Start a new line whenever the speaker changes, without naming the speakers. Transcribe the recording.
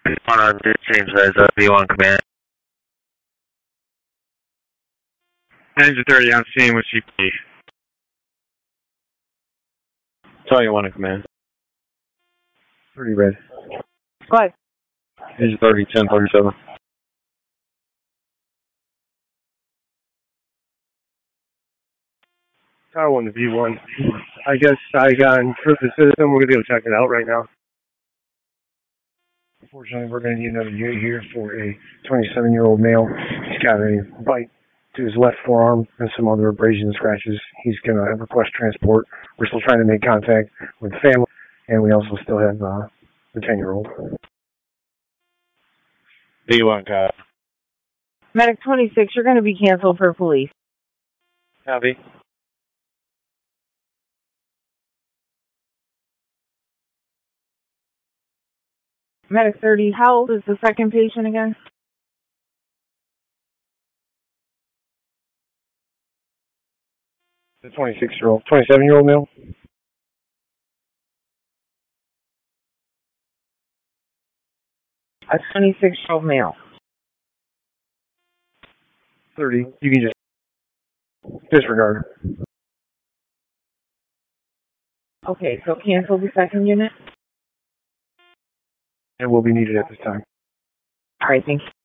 On this same size B1 command.
Engine 30 on scene with CP.
Tell you one in command. 30 red.
What?
Engine 30, 1037.
Tower 1 to V1. I guess I got improved the system. We're going to go check it out right now. Unfortunately, we're going to need another unit here for a 27-year-old male. He's got a bite to his left forearm and some other abrasions and scratches. He's going to request transport. We're still trying to make contact with the family, and we also still have the 10-year-old.
B1, copy.
Medic 26, you're going to be canceled for police.
Copy.
Medic 30, how old is the second patient again?
The 27-year-old male.
A 26-year-old male.
30. You can just disregard.
Okay, so cancel the second unit?
It will be needed at this time.
All right, thank you.